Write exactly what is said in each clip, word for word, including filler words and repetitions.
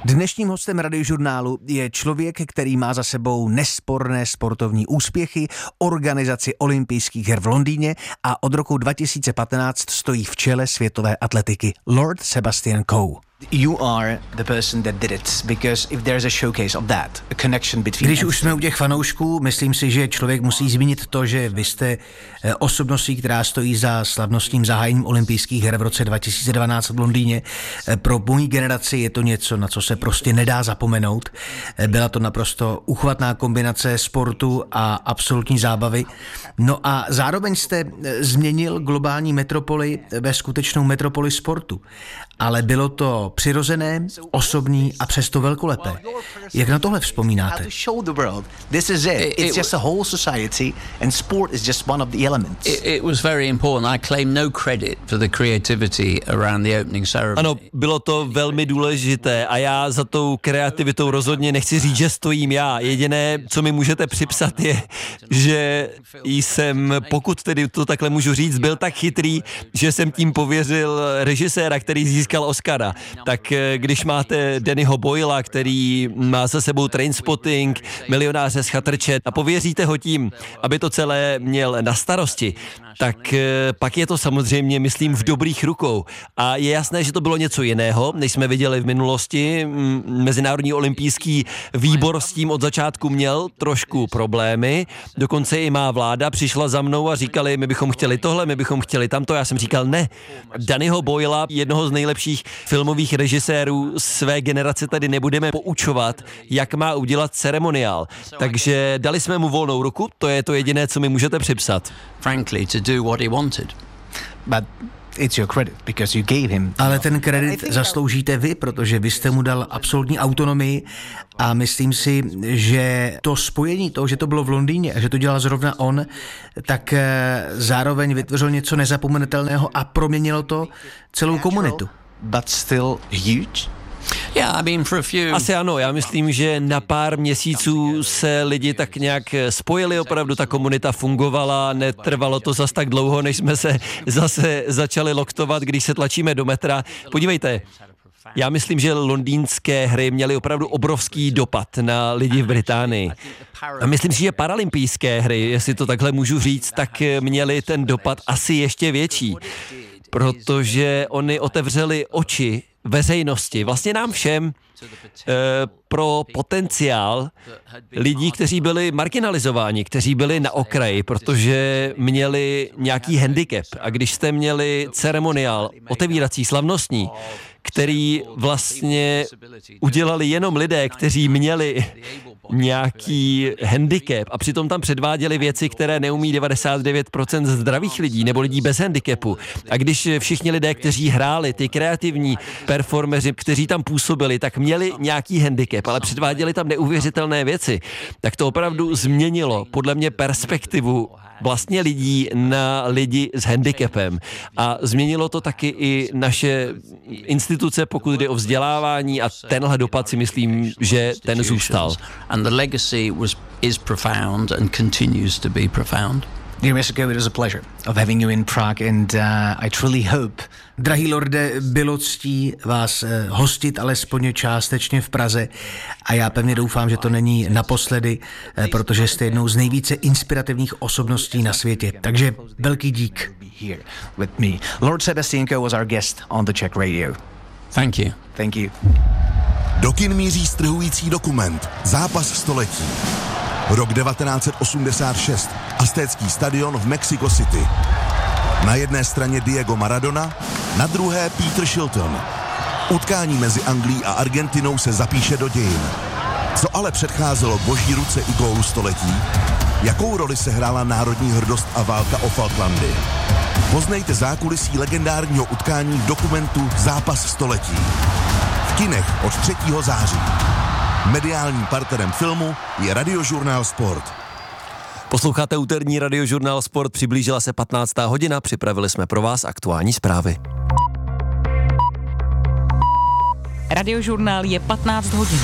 Dnešním hostem Radiožurnálu je člověk, který má za sebou nesporné sportovní úspěchy, organizaci olympijských her v Londýně a od roku dva tisíce patnáct stojí v čele světové atletiky. Lord Sebastian Coe. You are the person that did it, because if there's a showcase of that, a connection between... Když už jsme u těch fanoušků, myslím si, že člověk musí zmínit to, že vy jste osobností, která stojí za slavnostním zahájením olympijských her v roce dva tisíce dvanáct v Londýně. Pro mojí generaci je to něco, na co se prostě nedá zapomenout. Byla to naprosto uchvatná kombinace sportu a absolutní zábavy. No a zároveň jste změnil globální metropoli ve skutečnou metropoli sportu. Ale bylo to přirozené, osobní a přesto velkolepé. Jak na tohle vzpomínáte? This is it. It's just a whole society and sport is just one of the elements. It, it was very important. I claim no credit for the creativity around the opening ceremony. Ano, bylo to velmi důležité a já za tou kreativitou rozhodně nechci říct, že stojím já. Jediné, co mi můžete připsat, je, že jsem, pokud tedy to takhle můžu říct, byl tak chytrý, že jsem tím pověřil režiséra, který získal Oscara. Tak když máte Dannyho Boylea, který má za sebou Trainspotting, Milionáře z chatrče a pověříte ho tím, aby to celé měl na starosti, tak pak je to samozřejmě, myslím, v dobrých rukou. A je jasné, že to bylo něco jiného, než jsme viděli v minulosti. Mezinárodní olympijský výbor s tím od začátku měl trošku problémy. Dokonce i má vláda přišla za mnou a říkali, my bychom chtěli tohle, my bychom chtěli tamto. Já jsem říkal ne. Dannyho Boylea, jednoho z nejlepších filmových režisérů své generace, tady nebudeme poučovat, jak má udělat ceremoniál. Takže dali jsme mu volnou ruku, to je to jediné, co mi můžete připsat. Frankly, to do what he wanted. But it's your credit because you gave him. Ale ten kredit zasloužíte vy, protože vy jste mu dal absolutní autonomii a myslím si, že to spojení toho, že to bylo v Londýně a že to dělal zrovna on, tak zároveň vytvořil něco nezapomenutelného a proměnilo to celou komunitu. But still huge. Yeah, I mean for a few... Asi ano, já myslím, že na pár měsíců se lidi tak nějak spojili, opravdu ta komunita fungovala, netrvalo to zas tak dlouho, než jsme se zase začali loktovat, když se tlačíme do metra. Podívejte, já myslím, že londýnské hry měly opravdu obrovský dopad na lidi v Británii. A myslím si, že paralympijské hry, jestli to takhle můžu říct, tak měly ten dopad asi ještě větší, protože oni otevřeli oči veřejnosti, vlastně nám všem, e, pro potenciál lidí, kteří byli marginalizováni, kteří byli na okraji, protože měli nějaký handicap. A když jste měli ceremoniál otevírací slavnostní, který vlastně udělali jenom lidé, kteří měli nějaký handicap a přitom tam předváděli věci, které neumí devadesát devět procent zdravých lidí nebo lidí bez handicapu. A když všichni lidé, kteří hráli, ty kreativní performeři, kteří tam působili, tak měli nějaký handicap, ale předváděli tam neuvěřitelné věci, tak to opravdu změnilo podle mě perspektivu vlastně lidí na lidi s handicapem. A změnilo to taky i naše instituce, pokud jde o vzdělávání a tenhle dopad si myslím, že ten zůstal. And the legacy was is profound and continues to be profound. Dear Mister Coe, it was a pleasure of having you in Prague and uh, I truly hope. Drahý lorde, bylo ctí vás eh, hostit alespoň částečně v Praze a já pevně doufám, že to není naposledy, eh, protože jste jednou z nejvíce inspirativních osobností na světě. Takže velký dík. With me. Lord Sebastian Coe was our guest on the Czech Radio. Thank you. Thank you. Do kin míří strhující dokument Zápas století. Rok devatenáct set osmdesát šest. Aztécký stadion v Mexico City. Na jedné straně Diego Maradona, na druhé Peter Shilton. Utkání mezi Anglií a Argentinou se zapíše do dějin. Co ale předcházelo boží ruce i gólu století? Jakou roli se hrála národní hrdost a válka o Falklandy? Poznejte zákulisí legendárního utkání v dokumentu Zápas století. V kinech od třetího září. Mediálním partnerem filmu je Radiožurnál Sport. Posloucháte úterní Radiožurnál Sport, přiblížila se patnáctá hodina, připravili jsme pro vás aktuální zprávy. Radiožurnál je patnáct hodin.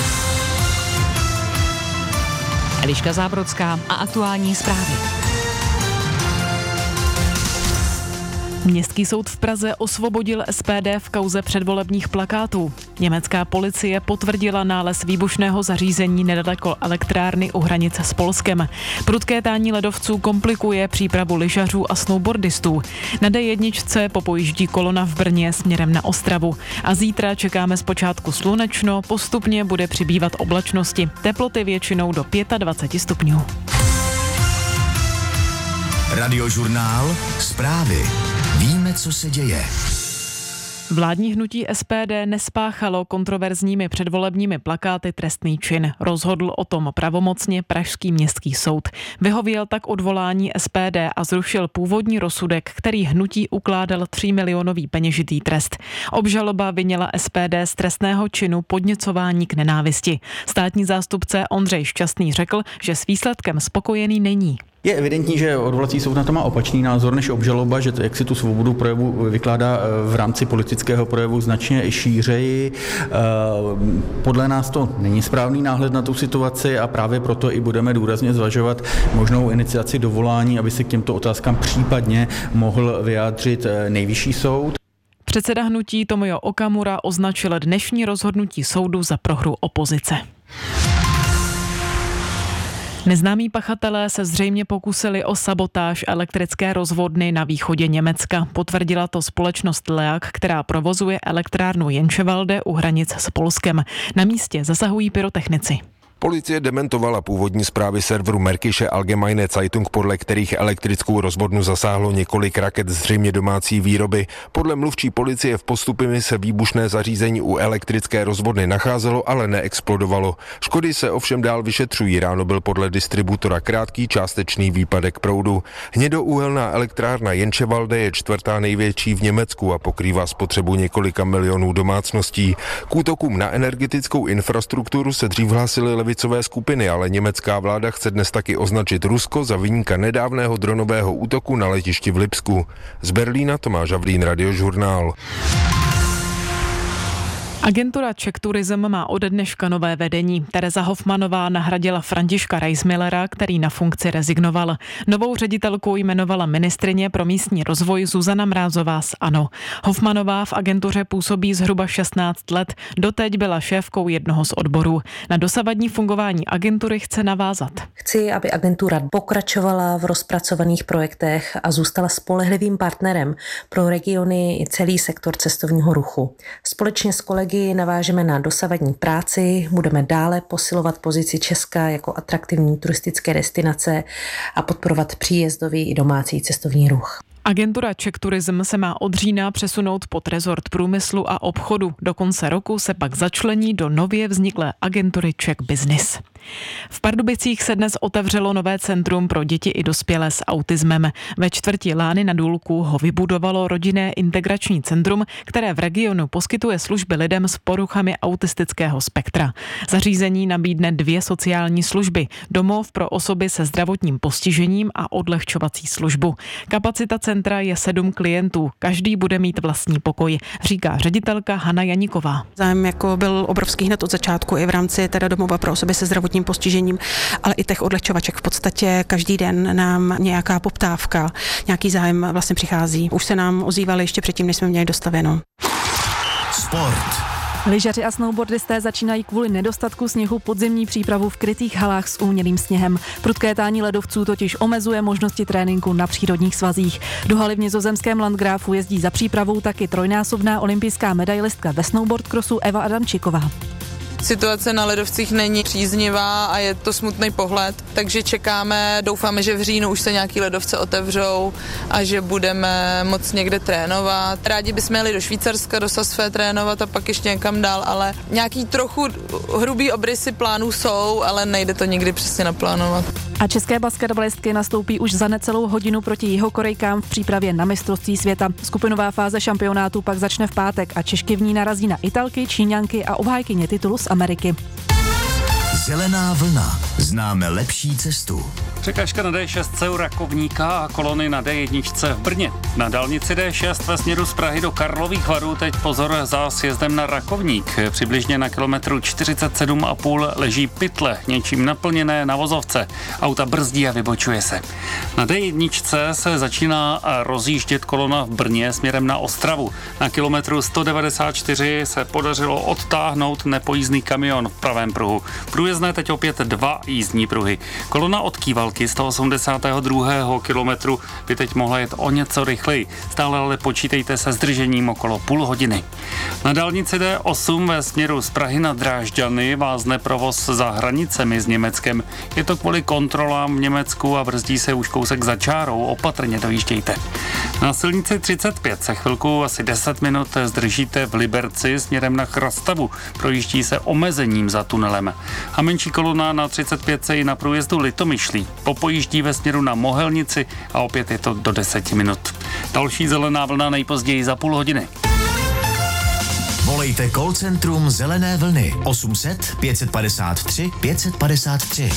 Eliška Zábrodská a aktuální zprávy. Městský soud v Praze osvobodil S P D v kauze předvolebních plakátů. Německá policie potvrdila nález výbušného zařízení nedaleko elektrárny u hranic s Polskem. Prudké tání ledovců komplikuje přípravu lyžařů a snowboardistů. Na D jedna popojíždí kolona v Brně směrem na Ostravu. A zítra čekáme zpočátku slunečno, postupně bude přibývat oblačnosti. Teploty většinou do dvacet pět stupňů. Radiožurnál, zprávy. Víme, co se děje. Vládní hnutí S P D nespáchalo kontroverzními předvolebními plakáty trestný čin. Rozhodl o tom pravomocně Pražský městský soud. Vyhověl tak odvolání S P D a zrušil původní rozsudek, který hnutí ukládal třímilionový peněžitý trest. Obžaloba vinila S P D z trestného činu podněcování k nenávisti. Státní zástupce Ondřej Šťastný řekl, že s výsledkem spokojený není. Je evidentní, že odvolací soud na to má opačný názor než obžaloba, že to, jak si tu svobodu projevu vykládá v rámci politického projevu značně šířeji. Podle nás to není správný náhled na tu situaci a právě proto i budeme důrazně zvažovat možnou iniciaci dovolání, aby se k těmto otázkám případně mohl vyjádřit Nejvyšší soud. Předseda hnutí Tomio Okamura označil dnešní rozhodnutí soudu za prohru opozice. Neznámí pachatelé se zřejmě pokusili o sabotáž elektrické rozvodny na východě Německa. Potvrdila to společnost Leak, která provozuje elektrárnu Jenčevalde u hranic s Polskem. Na místě zasahují pyrotechnici. Policie dementovala původní zprávy serveru Märkische Allgemeine Zeitung, podle kterých elektrickou rozvodnu zasáhlo několik raket zřejmě domácí výroby. Podle mluvčí policie v Postupimi se výbušné zařízení u elektrické rozvodny nacházelo, ale neexplodovalo. Škody se ovšem dál vyšetřují. Ráno byl podle distributora krátký částečný výpadek proudu. Hnědouhelná elektrárna Jenčevalde je čtvrtá největší v Německu a pokrývá spotřebu několika milionů domácností. K útokům na energetickou infrastrukturu se dřív hlásily levicové skupiny, ale německá vláda chce dnes taky označit Rusko za viníka nedávného dronového útoku na letišti v Lipsku. Z Berlína Tomáš Havlín, Radiožurnál. Agentura Czech Tourism má ode dneška nové vedení. Tereza Hofmanová nahradila Františka Reismillera, který na funkci rezignoval. Novou ředitelkou jmenovala ministryně pro místní rozvoj Zuzana Mrázová z ANO. Hofmanová v agentuře působí zhruba šestnáct let. Doteď byla šéfkou jednoho z odborů. Na dosavadní fungování agentury chce navázat. Chci, aby agentura pokračovala v rozpracovaných projektech a zůstala spolehlivým partnerem pro regiony i celý sektor cestovního ruchu. Společně s kolegy navážeme na dosavadní práci, budeme dále posilovat pozici Česka jako atraktivní turistické destinace a podporovat příjezdový i domácí cestovní ruch. Agentura Czech Tourism se má od října přesunout pod rezort průmyslu a obchodu. Do konce roku se pak začlení do nově vzniklé agentury Czech Business. V Pardubicích se dnes otevřelo nové centrum pro děti i dospělé s autismem. Ve čtvrti Lány na Důlku ho vybudovalo rodinné integrační centrum, které v regionu poskytuje služby lidem s poruchami autistického spektra. Zařízení nabídne dvě sociální služby: domov pro osoby se zdravotním postižením a odlehčovací službu. Kapacita centra je sedm klientů, každý bude mít vlastní pokoj, říká ředitelka Hana Janíková. Zájem jako byl obrovský hned od začátku i v rámci teda domova pro osoby se zdravotním postižením, ale i těch odlehčovaček. V podstatě každý den nám nějaká poptávka, nějaký zájem vlastně přichází. Už se nám ozývali ještě předtím, než jsme měli dostavěno. Sport. Lyžaři a snowboardisté začínají kvůli nedostatku sněhu podzimní přípravu v krytých halách s umělým sněhem. Prudké tání ledovců totiž omezuje možnosti tréninku na přírodních svazích. Do haly v nizozemském Landgrafu jezdí za přípravou taky trojnásobná olympijská medailistka ve snowboardcrossu Eva Adamčíková. Situace na ledovcích není příznivá a je to smutný pohled, takže čekáme, doufáme, že v říjnu už se nějaký ledovce otevřou a že budeme moc někde trénovat. Rádi bychom jeli do Švýcarska, do Sasfé trénovat a pak ještě někam dál, ale nějaký trochu hrubý obrysy plánů jsou, ale nejde to nikdy přesně naplánovat. A české basketbalistky nastoupí už za necelou hodinu proti Jihokorejkám v přípravě na mistrovství světa. Skupinová fáze šampionátu pak začne v pátek a Češky v ní narazí na Italky, Číňanky a obhájkyně titulu z Ameriky. Zelená vlna. Známe lepší cestu. Překážka na D šest u Rakovníka a kolony na D jedna v Brně. Na dálnici D šest ve směru z Prahy do Karlových Varů teď pozor za sjezdem na Rakovník. Přibližně na kilometru čtyřicet sedm a půl leží pytle, něčím naplněné na vozovce. Auta brzdí a vybočuje se. Na D jedna se začíná rozjíždět kolona v Brně směrem na Ostravu. Na kilometru sto devadesát čtyři se podařilo odtáhnout nepojízdný kamion v pravém pruhu. Průjezdné teď opět dva jízdní pruhy. Kolona od Kývalky sto osmdesátého druhého kilometru by teď mohla jet o něco rychleji. Stále ale počítejte se zdržením okolo půl hodiny. Na dálnici D osm ve směru z Prahy na Drážďany vázne provoz za hranicemi s Německem. Je to kvůli kontrolám v Německu a brzdí se už kousek za čárou. Opatrně dojíždějte. Na silnici třicet pět se chvilku asi deset minut zdržíte v Liberci směrem na Chrastavu. Projíždí se omezením za tunelem. A menší kolona na třicet pět se i na průjezdu Litomyšlí. Popojíždí ve směru na Mohelnici a opět je to do deseti minut. Další zelená vlna nejpozději za půl hodiny. Volejte call centrum Zelené vlny osm set pět padesát tři pět padesát tři.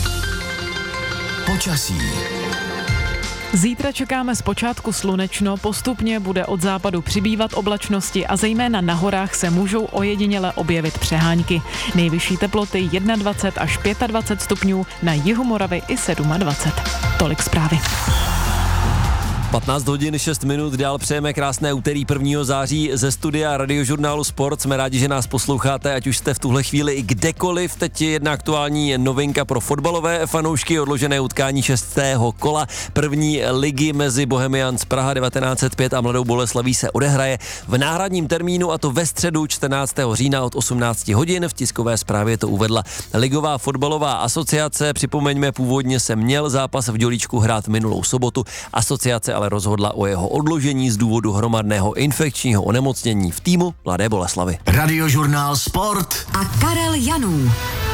Počasí. Zítra čekáme zpočátku slunečno, postupně bude od západu přibývat oblačnosti a zejména na horách se můžou ojediněle objevit přehánky. Nejvyšší teploty dvacet jedna až dvacet pět stupňů, na jihu Moravy i dvacet sedm. Tolik zprávy. patnáct hodin šest minut, dál přejeme krásné úterý prvního září ze studia Radiožurnálu Sport. Jsme rádi, že nás posloucháte, ať už jste v tuhle chvíli i kdekoliv. Teď je jedna aktuální novinka pro fotbalové fanoušky, odložené utkání šestého kola první ligy mezi Bohemians Praha devatenáct set pět a Mladou Boleslaví se odehraje v náhradním termínu, a to ve středu čtrnáctého října od osmnáct hodin. V tiskové zprávě to uvedla Ligová fotbalová asociace. Připomeňme, původně se měl zápas v Dělíčku hrát minulou sobotu. Asociace ale rozhodla o jeho odložení z důvodu hromadného infekčního onemocnění v týmu Mladé Boleslavi. Radiožurnál Sport a Karel Janů.